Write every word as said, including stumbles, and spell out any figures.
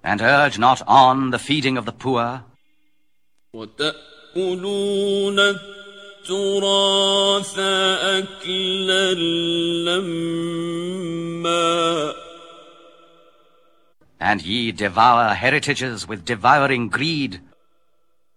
And urge not on the feeding of the poor. وَتَأْكُلُونَ التُّرَاثَ أَكْلًا لَمًّا And ye devour heritages with devouring greed.